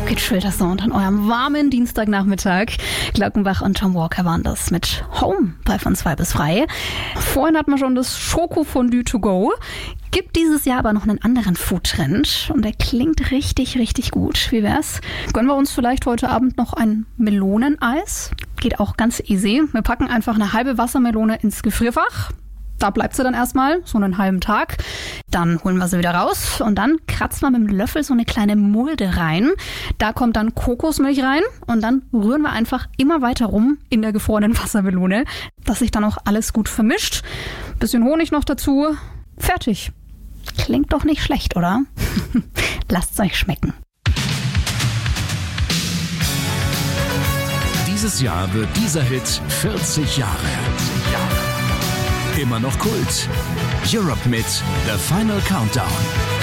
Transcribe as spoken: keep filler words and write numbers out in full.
Gechillter Sound an eurem warmen Dienstagnachmittag. Glockenbach und Tom Walker waren das mit Home bei Von zwei bis frei. Vorhin hatten wir schon das Schoko-Fondue to go. Gibt dieses Jahr aber noch einen anderen Foodtrend und der klingt richtig, richtig gut. Wie wär's? Gönnen wir uns vielleicht heute Abend noch ein Meloneneis? Geht auch ganz easy. Wir packen einfach eine halbe Wassermelone ins Gefrierfach. Da bleibt sie dann erstmal, so einen halben Tag. Dann holen wir sie wieder raus und dann kratzen wir mit dem Löffel so eine kleine Mulde rein. Da kommt dann Kokosmilch rein und dann rühren wir einfach immer weiter rum in der gefrorenen Wassermelone, dass sich dann auch alles gut vermischt. Bisschen Honig noch dazu. Fertig. Klingt doch nicht schlecht, oder? Lasst's euch schmecken. Dieses Jahr wird dieser Hit vierzig Jahre. Immer noch Kult. Europe mit The Final Countdown.